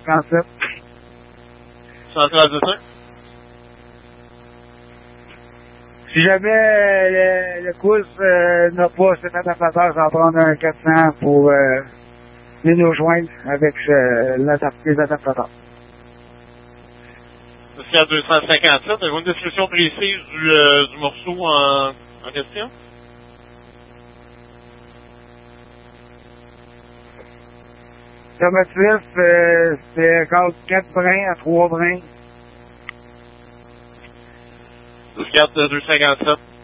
257. Tu es en train de dire ça? Si jamais le course n'a pas cet adaptateur, ça va prendre un 400 pour venir nous rejoindre avec les adaptateurs. C'est à 257. Avez-vous une description précise du morceau en question? Le motif, c'est encore 4 brins à 3 brins. 257.